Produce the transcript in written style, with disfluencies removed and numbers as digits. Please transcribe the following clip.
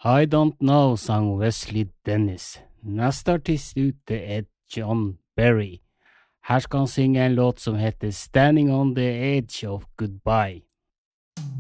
I Don't Know, sang Wesley Dennis. Neste artist ute er John Berry. Her skal han synge en låt som heter Standing on the Edge of Goodbye.